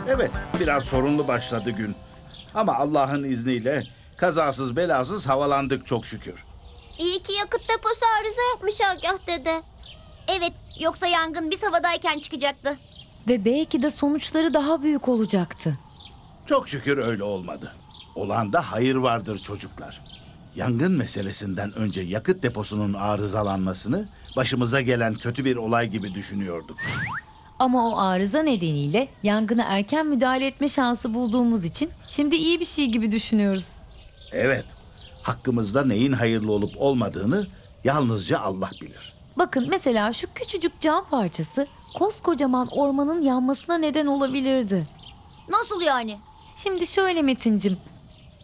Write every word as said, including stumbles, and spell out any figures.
Evet, biraz sorunlu başladı gün. Ama Allah'ın izniyle kazasız belasız havalandık çok şükür. İyi ki yakıt deposu arıza yapmış Agah dede. Evet, yoksa yangın biz havadayken çıkacaktı. Ve belki de sonuçları daha büyük olacaktı. Çok şükür öyle olmadı. Olanda hayır vardır çocuklar. Yangın meselesinden önce yakıt deposunun arızalanmasını başımıza gelen kötü bir olay gibi düşünüyorduk. Ama o arıza nedeniyle yangına erken müdahale etme şansı bulduğumuz için şimdi iyi bir şey gibi düşünüyoruz. Evet, hakkımızda neyin hayırlı olup olmadığını yalnızca Allah bilir. Bakın mesela şu küçücük cam parçası koskocaman ormanın yanmasına neden olabilirdi. Nasıl yani? Şimdi şöyle Metincim,